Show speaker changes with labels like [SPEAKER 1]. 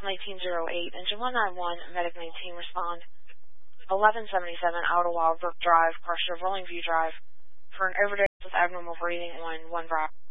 [SPEAKER 1] 1908, Engine 191, Medic 19, respond. 1177, Ottawa, Brook Drive, Crusher, Rolling View Drive, for an overdose with abnormal breathing on 1 Bravo.